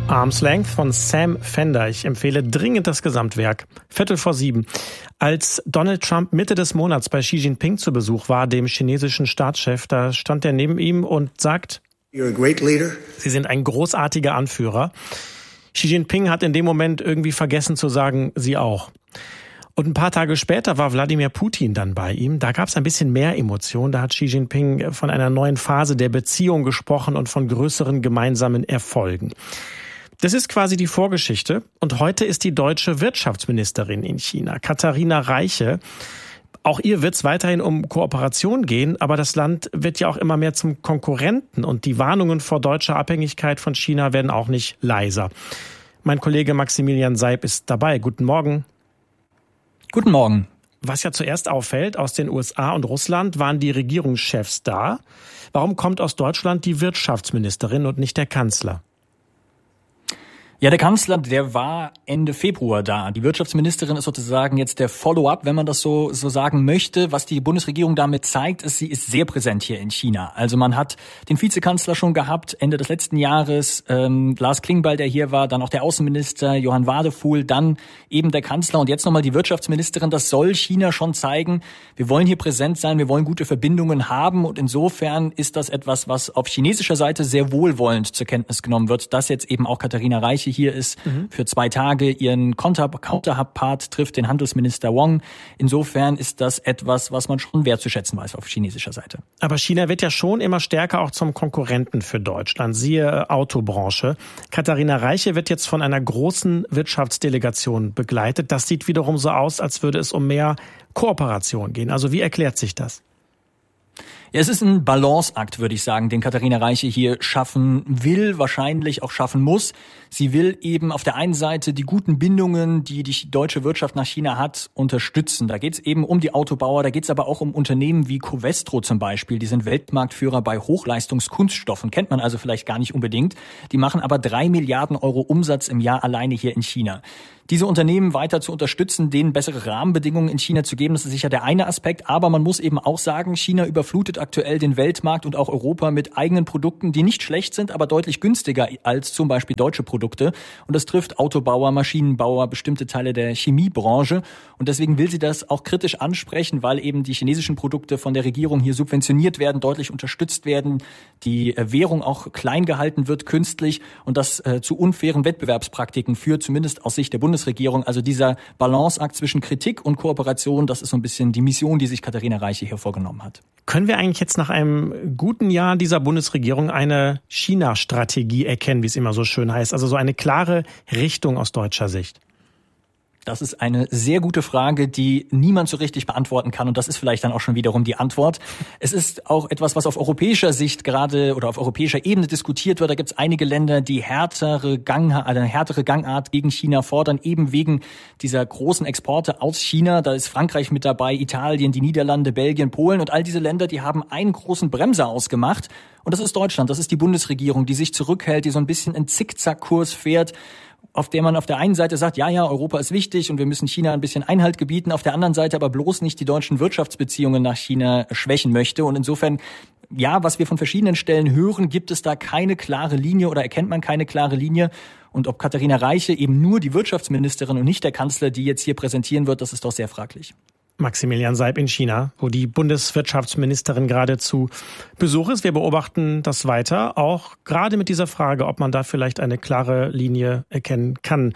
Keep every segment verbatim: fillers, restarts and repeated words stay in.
Arm's Length von Sam Fender. Ich empfehle dringend das Gesamtwerk. Viertel vor sieben. Als Donald Trump Mitte des Monats bei Xi Jinping zu Besuch war, dem chinesischen Staatschef, da stand er neben ihm und sagt, You're a great leader. Sie sind ein großartiger Anführer. Xi Jinping hat in dem Moment irgendwie vergessen zu sagen, Sie auch. Und ein paar Tage später war Wladimir Putin dann bei ihm. Da gab es ein bisschen mehr Emotion. Da hat Xi Jinping von einer neuen Phase der Beziehung gesprochen und von größeren gemeinsamen Erfolgen. Das ist quasi die Vorgeschichte. Und heute ist die deutsche Wirtschaftsministerin in China, Katharina Reiche. Auch ihr wird es weiterhin um Kooperation gehen, aber das Land wird ja auch immer mehr zum Konkurrenten. Und die Warnungen vor deutscher Abhängigkeit von China werden auch nicht leiser. Mein Kollege Maximilian Seib ist dabei. Guten Morgen. Guten Morgen. Was ja zuerst auffällt, aus den U S A und Russland waren die Regierungschefs da. Warum kommt aus Deutschland die Wirtschaftsministerin und nicht der Kanzler? Ja, der Kanzler, der war Ende Februar da. Die Wirtschaftsministerin ist sozusagen jetzt der Follow-up, wenn man das so so sagen möchte. Was die Bundesregierung damit zeigt, ist, sie ist sehr präsent hier in China. Also man hat den Vizekanzler schon gehabt, Ende des letzten Jahres, ähm, Lars Klingbeil, der hier war, dann auch der Außenminister Johann Wadefuhl, dann eben der Kanzler und jetzt nochmal die Wirtschaftsministerin. Das soll China schon zeigen. Wir wollen hier präsent sein, wir wollen gute Verbindungen haben und insofern ist das etwas, was auf chinesischer Seite sehr wohlwollend zur Kenntnis genommen wird, dass jetzt eben auch Katharina Reiche hier ist, mhm. für zwei Tage ihren Counterpart trifft, den Handelsminister Wong. Insofern ist das etwas, was man schon wertzuschätzen weiß auf chinesischer Seite. Aber China wird ja schon immer stärker auch zum Konkurrenten für Deutschland. Siehe Autobranche. Katharina Reiche wird jetzt von einer großen Wirtschaftsdelegation begleitet. Das sieht wiederum so aus, als würde es um mehr Kooperation gehen. Also wie erklärt sich das? Ja, es ist ein Balanceakt, würde ich sagen, den Katharina Reiche hier schaffen will, wahrscheinlich auch schaffen muss. Sie will eben auf der einen Seite die guten Bindungen, die die deutsche Wirtschaft nach China hat, unterstützen. Da geht es eben um die Autobauer, da geht es aber auch um Unternehmen wie Covestro zum Beispiel. Die sind Weltmarktführer bei Hochleistungskunststoffen, kennt man also vielleicht gar nicht unbedingt. Die machen aber drei Milliarden Euro Umsatz im Jahr alleine hier in China. Diese Unternehmen weiter zu unterstützen, denen bessere Rahmenbedingungen in China zu geben, das ist sicher der eine Aspekt. Aber man muss eben auch sagen, China überflutet aktuell den Weltmarkt und auch Europa mit eigenen Produkten, die nicht schlecht sind, aber deutlich günstiger als zum Beispiel deutsche Produkte. Und das trifft Autobauer, Maschinenbauer, bestimmte Teile der Chemiebranche. Und deswegen will sie das auch kritisch ansprechen, weil eben die chinesischen Produkte von der Regierung hier subventioniert werden, deutlich unterstützt werden, die Währung auch klein gehalten wird künstlich und das äh, zu unfairen Wettbewerbspraktiken führt, zumindest aus Sicht der Bundesregierung. Bundesregierung. Also dieser Balanceakt zwischen Kritik und Kooperation, das ist so ein bisschen die Mission, die sich Katharina Reiche hier vorgenommen hat. Können wir eigentlich jetzt nach einem guten Jahr dieser Bundesregierung eine China-Strategie erkennen, wie es immer so schön heißt? Also so eine klare Richtung aus deutscher Sicht? Das ist eine sehr gute Frage, die niemand so richtig beantworten kann. Und das ist vielleicht dann auch schon wiederum die Antwort. Es ist auch etwas, was auf europäischer Sicht gerade oder auf europäischer Ebene diskutiert wird. Da gibt es einige Länder, die härtere, Gang, eine härtere Gangart gegen China fordern, eben wegen dieser großen Exporte aus China. Da ist Frankreich mit dabei, Italien, die Niederlande, Belgien, Polen. Und all diese Länder, die haben einen großen Bremser ausgemacht. Und das ist Deutschland, das ist die Bundesregierung, die sich zurückhält, die so ein bisschen einen Zickzackkurs fährt, auf der man auf der einen Seite sagt, ja, ja, Europa ist wichtig und wir müssen China ein bisschen Einhalt gebieten, auf der anderen Seite aber bloß nicht die deutschen Wirtschaftsbeziehungen nach China schwächen möchte. Und insofern, ja, was wir von verschiedenen Stellen hören, gibt es da keine klare Linie oder erkennt man keine klare Linie. Und ob Katharina Reiche eben nur die Wirtschaftsministerin und nicht der Kanzler, die jetzt hier präsentieren wird, das ist doch sehr fraglich. Maximilian Seib in China, wo die Bundeswirtschaftsministerin gerade zu Besuch ist. Wir beobachten das weiter, auch gerade mit dieser Frage, ob man da vielleicht eine klare Linie erkennen kann.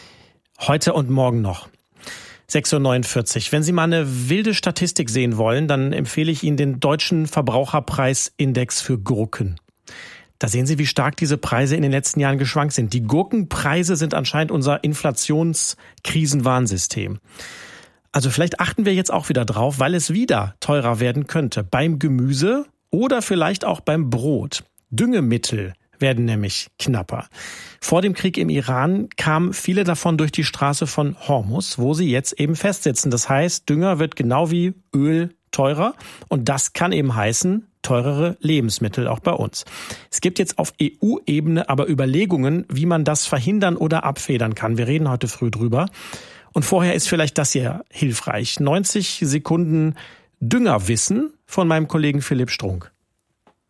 Heute und morgen noch. sechs Uhr neunundvierzig. Wenn Sie mal eine wilde Statistik sehen wollen, dann empfehle ich Ihnen den deutschen Verbraucherpreisindex für Gurken. Da sehen Sie, wie stark diese Preise in den letzten Jahren geschwankt sind. Die Gurkenpreise sind anscheinend unser Inflationskrisenwarnsystem. Also vielleicht achten wir jetzt auch wieder drauf, weil es wieder teurer werden könnte. Beim Gemüse oder vielleicht auch beim Brot. Düngemittel werden nämlich knapper. Vor dem Krieg im Iran kamen viele davon durch die Straße von Hormuz, wo sie jetzt eben festsitzen. Das heißt, Dünger wird genau wie Öl teurer und das kann eben heißen, teurere Lebensmittel auch bei uns. Es gibt jetzt auf E U-Ebene aber Überlegungen, wie man das verhindern oder abfedern kann. Wir reden heute früh drüber. Und vorher ist vielleicht das hier hilfreich. neunzig Sekunden Düngerwissen von meinem Kollegen Philipp Strunk.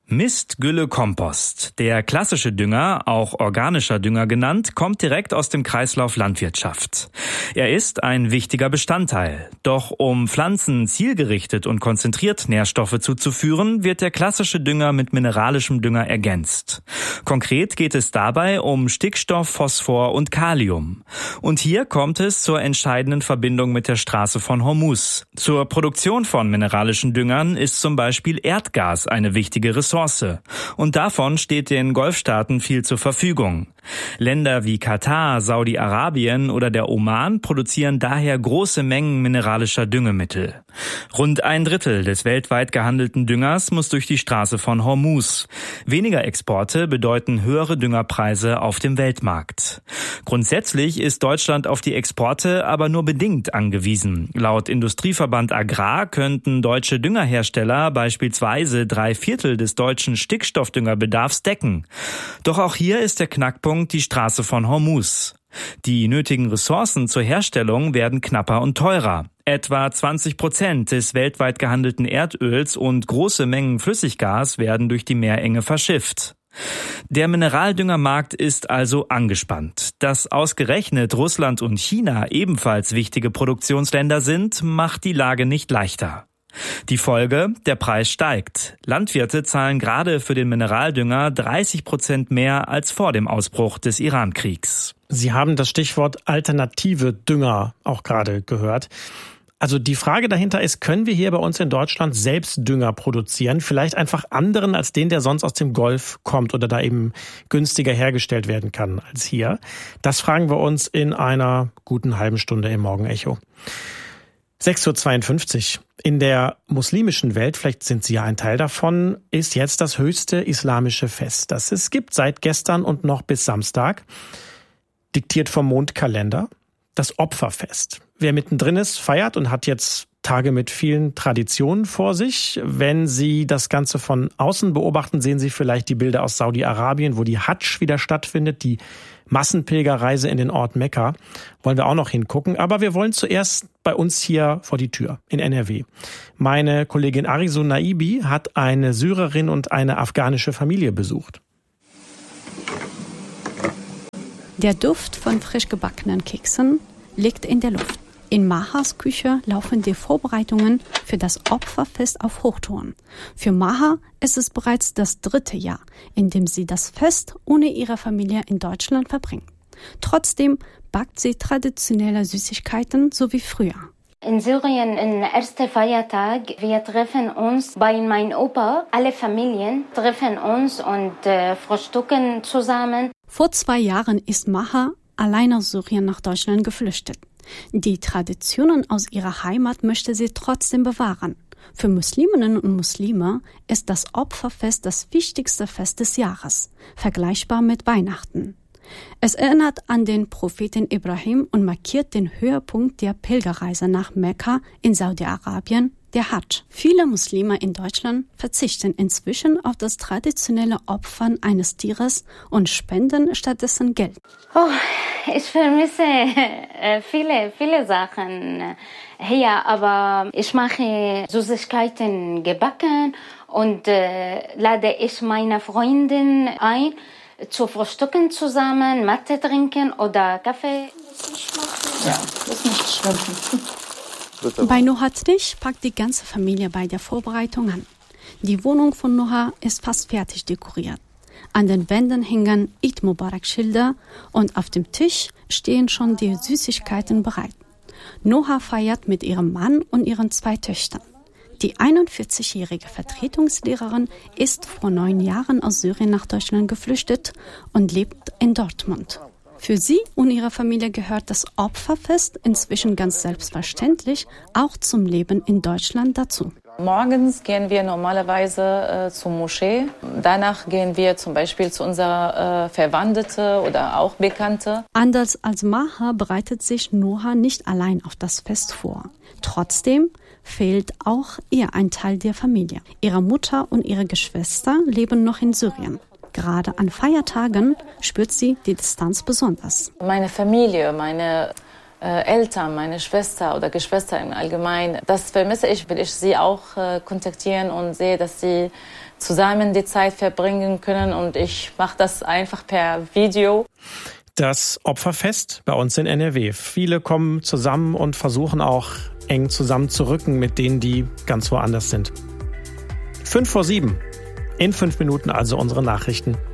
Mist, Gülle, Kompost. Der klassische Dünger, auch organischer Dünger genannt, kommt direkt aus dem Kreislauf Landwirtschaft. Er ist ein wichtiger Bestandteil. Doch um Pflanzen zielgerichtet und konzentriert Nährstoffe zuzuführen, wird der klassische Dünger mit mineralischem Dünger ergänzt. Konkret geht es dabei um Stickstoff, Phosphor und Kalium. Und hier kommt es zur entscheidenden Verbindung mit der Straße von Hormuz. Zur Produktion von mineralischen Düngern ist zum Beispiel Erdgas eine wichtige Ressource. Und davon steht den Golfstaaten viel zur Verfügung. Länder wie Katar, Saudi-Arabien oder der Oman produzieren daher große Mengen mineralischer Düngemittel. Rund ein Drittel des weltweit gehandelten Düngers muss durch die Straße von Hormuz. Weniger Exporte bedeuten höhere Düngerpreise auf dem Weltmarkt. Grundsätzlich ist Deutschland auf die Exporte aber nur bedingt angewiesen. Laut Industrieverband Agrar könnten deutsche Düngerhersteller beispielsweise drei Viertel des deutschen Stickstoffdüngerbedarfs decken. Doch auch hier ist der Knackpunkt die Straße von Hormuz. Die nötigen Ressourcen zur Herstellung werden knapper und teurer. Etwa zwanzig Prozent des weltweit gehandelten Erdöls und große Mengen Flüssiggas werden durch die Meerenge verschifft. Der Mineraldüngermarkt ist also angespannt. Dass ausgerechnet Russland und China ebenfalls wichtige Produktionsländer sind, macht die Lage nicht leichter. Die Folge: Der Preis steigt. Landwirte zahlen gerade für den Mineraldünger dreißig Prozent mehr als vor dem Ausbruch des Iran-Kriegs. Sie haben das Stichwort alternative Dünger auch gerade gehört. Also die Frage dahinter ist, können wir hier bei uns in Deutschland selbst Dünger produzieren? Vielleicht einfach anderen als den, der sonst aus dem Golf kommt oder da eben günstiger hergestellt werden kann als hier? Das fragen wir uns in einer guten halben Stunde im Morgenecho. sechs Uhr zweiundfünfzig. In der muslimischen Welt, vielleicht sind Sie ja ein Teil davon, ist jetzt das höchste islamische Fest, das es gibt seit gestern und noch bis Samstag, diktiert vom Mondkalender, das Opferfest. Wer mittendrin ist, feiert und hat jetzt Tage mit vielen Traditionen vor sich. Wenn Sie das Ganze von außen beobachten, sehen Sie vielleicht die Bilder aus Saudi-Arabien, wo die Hadsch wieder stattfindet, die Massenpilgerreise in den Ort Mekka. Wollen wir auch noch hingucken. Aber wir wollen zuerst bei uns hier vor die Tür in N R W. Meine Kollegin Arizu Naibi hat eine Syrerin und eine afghanische Familie besucht. Der Duft von frisch gebackenen Keksen liegt in der Luft. In Mahas Küche laufen die Vorbereitungen für das Opferfest auf Hochtouren. Für Maha ist es bereits das dritte Jahr, in dem sie das Fest ohne ihre Familie in Deutschland verbringt. Trotzdem backt sie traditionelle Süßigkeiten, so wie früher. In Syrien, im ersten Feiertag, wir treffen uns bei meinem Opa. Alle Familien treffen uns und äh, frühstücken zusammen. Vor zwei Jahren ist Maha allein aus Syrien nach Deutschland geflüchtet. Die Traditionen aus ihrer Heimat möchte sie trotzdem bewahren. Für Musliminnen und Muslime ist das Opferfest das wichtigste Fest des Jahres, vergleichbar mit Weihnachten. Es erinnert an den Propheten Ibrahim und markiert den Höhepunkt der Pilgerreise nach Mekka in Saudi-Arabien, der Hadsch. Viele Muslime in Deutschland verzichten inzwischen auf das traditionelle Opfern eines Tieres und spenden stattdessen Geld. Oh, ich vermisse äh, viele, viele Sachen hier, aber ich mache Süßigkeiten gebacken und äh, lade ich meine Freundin ein, zu frühstücken zusammen, Mathe trinken oder Kaffee. Ja, das ist nicht schlimm. Bei Noha Trich packt die ganze Familie bei der Vorbereitung an. Die Wohnung von Noha ist fast fertig dekoriert. An den Wänden hängen Eid Mubarak-Schilder und auf dem Tisch stehen schon die Süßigkeiten bereit. Noha feiert mit ihrem Mann und ihren zwei Töchtern. Die einundvierzigjährige Vertretungslehrerin ist vor neun Jahren aus Syrien nach Deutschland geflüchtet und lebt in Dortmund. Für sie und ihre Familie gehört das Opferfest inzwischen ganz selbstverständlich auch zum Leben in Deutschland dazu. Morgens gehen wir normalerweise äh, zur Moschee. Danach gehen wir zum Beispiel zu unserer äh, Verwandte oder auch Bekannte. Anders als Maha bereitet sich Noha nicht allein auf das Fest vor. Trotzdem fehlt auch ihr ein Teil der Familie. Ihre Mutter und ihre Geschwister leben noch in Syrien. Gerade an Feiertagen spürt sie die Distanz besonders. Meine Familie, meine äh, Eltern, meine Schwester oder Geschwister im Allgemeinen, das vermisse ich, will ich sie auch äh, kontaktieren und sehe, dass sie zusammen die Zeit verbringen können. Und ich mache das einfach per Video. Das Opferfest bei uns in N R W. Viele kommen zusammen und versuchen auch eng zusammenzurücken mit denen, die ganz woanders sind. Fünf vor sieben. In fünf Minuten also unsere Nachrichten.